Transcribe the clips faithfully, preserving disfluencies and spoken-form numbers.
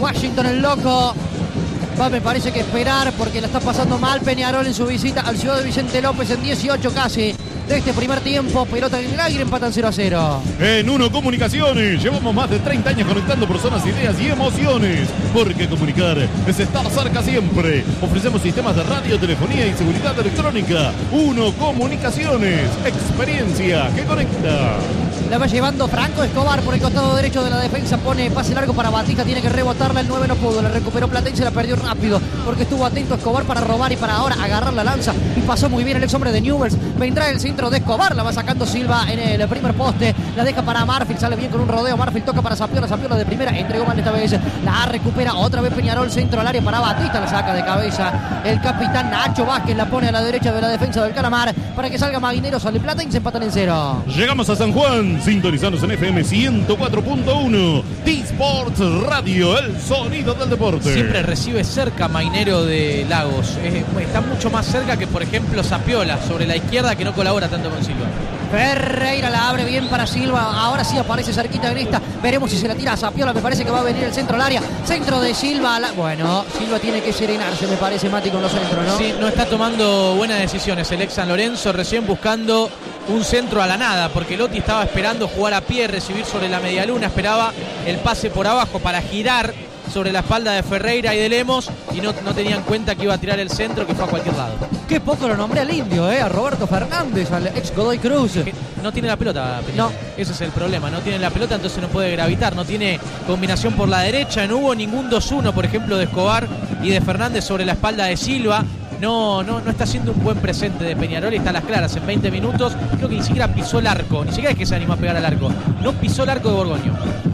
Washington, el loco. Va, me parece que esperar porque la está pasando mal Peñarol en su visita al Ciudad de Vicente López en dieciocho casi de este primer tiempo. Pelota en el aire, empatan cero a cero. En Uno Comunicaciones llevamos más de treinta años conectando personas, ideas y emociones. Porque comunicar es estar cerca siempre. Ofrecemos sistemas de radio, telefonía y seguridad electrónica. Uno Comunicaciones, experiencia que conecta. La va llevando Franco Escobar por el costado derecho de la defensa. Pone pase largo para Batista. Tiene que rebotarla. El nueve no pudo. La recuperó Platense. La perdió rápido porque estuvo atento Escobar para robar y para ahora agarrar la lanza. Y pasó muy bien el ex hombre de Newell's. Vendrá el centro de Escobar. La va sacando Silva en el primer poste. La deja para Marfield. Sale bien con un rodeo. Marfield toca para Sapiola. Sapiola de primera. Entregó mal esta vez. La recupera otra vez Peñarol. Centro al área para Batista. La saca de cabeza el capitán Nacho Vázquez. La pone a la derecha de la defensa del Calamar para que salga Maguinero. Sale Platense. Empatan en cero. Llegamos a San Juan. Sintonizanos en F M ciento cuatro punto uno. T-Sports Radio, el sonido del deporte. Siempre recibe cerca Maguinero de Lagos. Es, está mucho más cerca que, por ejemplo, Sapiola, sobre la izquierda, que no colabora tanto con Silva. Ferreira la abre bien para Silva. Ahora sí aparece cerquita en esta. Veremos si se la tira a Sapiola. Me parece que va a venir el centro al área. Centro de Silva. La... Bueno, Silva tiene que serenarse, me parece, Mati, con los centros, ¿no? Sí, no está tomando buenas decisiones el ex San Lorenzo, recién buscando un centro a la nada, porque Lotti estaba esperando jugar a pie, recibir sobre la medialuna, esperaba el pase por abajo para girar sobre la espalda de Ferreira y de Lemos, y no, no tenía en cuenta que iba a tirar el centro, que fue a cualquier lado. Qué poco lo nombré al indio, ¿eh? A Roberto Fernández, al ex Godoy Cruz. Que no tiene la pelota, Peñarol. No. Ese es el problema, no tiene la pelota, entonces no puede gravitar, no tiene combinación por la derecha, no hubo ningún dos uno, por ejemplo, de Escobar y de Fernández sobre la espalda de Silva. No, no, no está haciendo un buen presente de Peñarol y está a las claras en veinte minutos. Creo que ni siquiera pisó el arco, ni siquiera es que se animó a pegar al arco. No pisó el arco de Borgoño.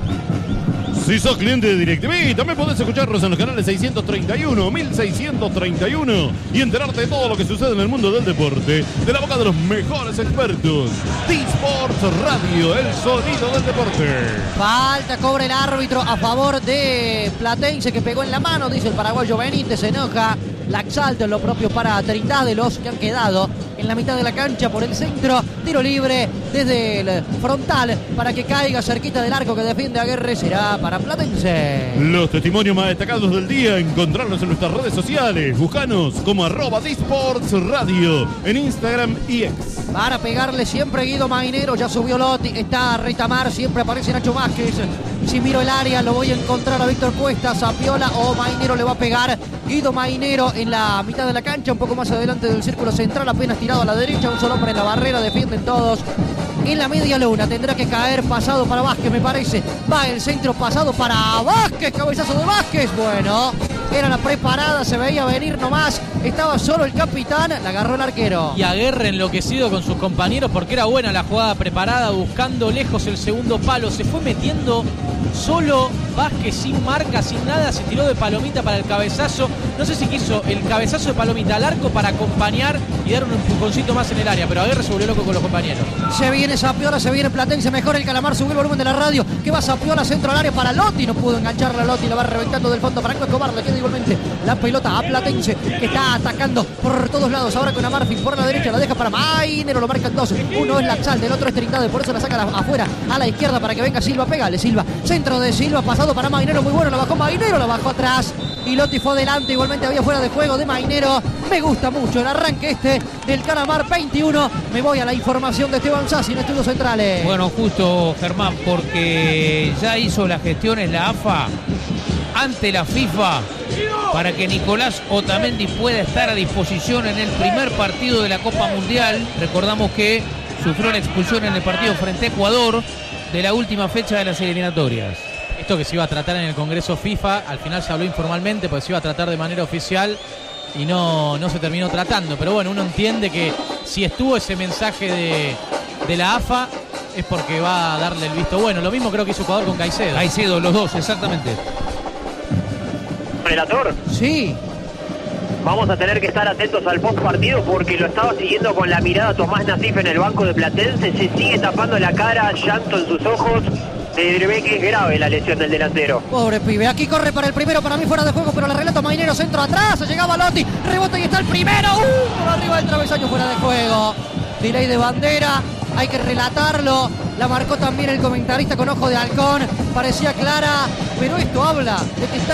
Si sos cliente de DirecTV, también podés escucharnos en los canales seiscientos treinta y uno, mil seiscientos treinta y uno y enterarte de todo lo que sucede en el mundo del deporte de la boca de los mejores expertos. T-Sports Radio, el sonido del deporte. Falta, cobra el árbitro a favor de Platense, que pegó en la mano, dice el paraguayo Benítez. Se enoja, la exalta, lo propio para Trindade, de los que han quedado en la mitad de la cancha por el centro. Tiro libre desde el frontal para que caiga cerquita del arco que defiende a Aguerre. Será para Platense. Los testimonios más destacados del día, encontrarlos en nuestras redes sociales. Buscanos como arroba T-Sports Radio en Instagram y X. Para pegarle siempre Guido Maguinero, ya subió Lotti, está Retamar, siempre aparece Nacho Vázquez. Si miro el área lo voy a encontrar a Víctor Cuesta, Sapiola o Maguinero le va a pegar. Guido Maguinero en la mitad de la cancha, un poco más adelante del círculo central, apenas tirado a la derecha, un solo hombre en la barrera, defienden todos. En la media luna tendrá que caer, pasado para Vázquez, me parece. Va el centro, pasado para Vázquez, cabezazo de Vázquez. Bueno, era la preparada, se veía venir nomás. Estaba solo el capitán, la agarró el arquero. Y Aguerre enloquecido con sus compañeros porque era buena la jugada preparada, buscando lejos el segundo palo. Se fue metiendo solo Vázquez, sin marca, sin nada. Se tiró de palomita para el cabezazo. No sé si quiso el cabezazo de palomita al arco para acompañar y dar un empujoncito más en el área, pero Aguerre se volvió loco con los compañeros. Se viene Sapiola, se viene Platense, mejor el Calamar, subió el volumen de la radio, que va Sapiola, centro al área para Lotti, no pudo engancharla a Lotti, la va reventando del fondo Franco Escobar, le queda igualmente la pelota a Platense, que está atacando por todos lados, ahora con Amarfi por la derecha, la deja para Maguinero, lo marcan dos, uno es Laxalde, el otro es Trindade, por eso la saca afuera, a la izquierda para que venga Silva, pégale Silva, centro de Silva, pasado para Maguinero, muy bueno, la bajó Maguinero, la bajó atrás, y Lotti fue adelante, igualmente había fuera de juego de Maguinero. Me gusta mucho el arranque este del Calamar veintiuno. Me voy a la información de Esteban Sassi en Estudios Centrales. Bueno, justo, Germán, porque ya hizo las gestiones la A F A ante la FIFA para que Nicolás Otamendi pueda estar a disposición en el primer partido de la Copa Mundial. Recordamos que sufrió la expulsión en el partido frente a Ecuador de la última fecha de las eliminatorias. Esto que se iba a tratar en el Congreso FIFA, al final se habló informalmente, pues se iba a tratar de manera oficial y no, no se terminó tratando. Pero bueno, uno entiende que si estuvo ese mensaje de, de la A F A es porque va a darle el visto bueno. Lo mismo creo que hizo Ecuador con Caicedo. Caicedo, los dos, exactamente. Relator. Sí. Vamos a tener que estar atentos al post partido porque lo estaba siguiendo con la mirada Tomás Nasif en el banco de Platense. Se sigue tapando la cara, llanto en sus ojos. Se ve que es grave la lesión del delantero. Pobre pibe, aquí corre para el primero, para mí fuera de juego, pero la relata Maguinero, centro atrás, llegaba Lotti, rebota y está el primero, uh, por arriba del travesaño, fuera de juego. Delay de bandera, hay que relatarlo, la marcó también el comentarista con ojo de halcón, parecía clara, pero esto habla de que está